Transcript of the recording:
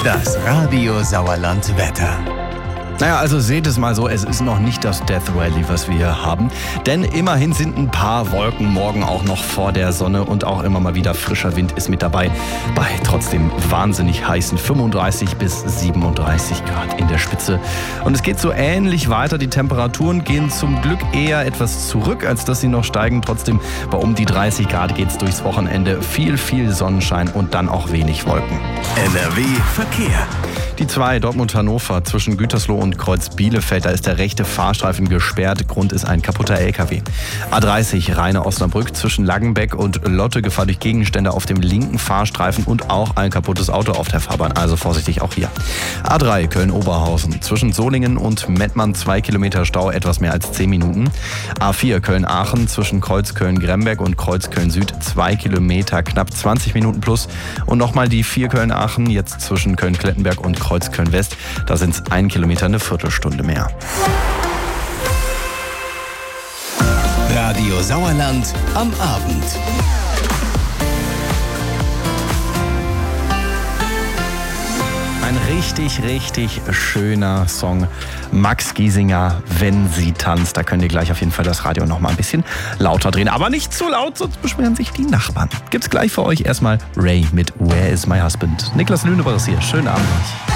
Das Radio Sauerland Wetter. Naja, also seht es mal so, es ist noch nicht das Death Rally, was wir hier haben. Denn immerhin sind ein paar Wolken morgen auch noch vor der Sonne und auch immer mal wieder frischer Wind ist mit dabei. Bei trotzdem wahnsinnig heißen 35 bis 37 Grad in der Spitze. Und es geht so ähnlich weiter. Die Temperaturen gehen zum Glück eher etwas zurück, als dass sie noch steigen. Trotzdem bei um die 30 Grad geht es durchs Wochenende. Viel Sonnenschein und dann auch wenig Wolken. NRW Verkehr. Die 2 Dortmund-Hannover zwischen Gütersloh und Kreuz-Bielefeld, da ist der rechte Fahrstreifen gesperrt. Grund ist ein kaputter LKW. A30 Rheine-Osnabrück zwischen Langenbeck und Lotte, Gefahr durch Gegenstände auf dem linken Fahrstreifen und auch ein kaputtes Auto auf der Fahrbahn. Also vorsichtig auch hier. A3 Köln-Oberhausen zwischen Solingen und Mettmann 2 Kilometer Stau, etwas mehr als 10 Minuten. A4 Köln-Aachen zwischen Kreuz Köln-Gremberg und Kreuz Köln-Süd 2 Kilometer, knapp 20 Minuten plus. Und nochmal die 4 Köln-Aachen jetzt zwischen Köln-Klettenberg und Kreuz Köln-West. Da sind es 1 Kilometer, eine Viertelstunde mehr. Radio Sauerland am Abend. Ein richtig schöner Song. Max Giesinger, Wenn sie tanzt. Da könnt ihr gleich auf jeden Fall das Radio noch mal ein bisschen lauter drehen. Aber nicht zu laut, sonst beschweren sich die Nachbarn. Gibt's gleich für euch erstmal Ray mit Where is my husband? Niklas Lüneberg ist hier. Schönen Abend euch.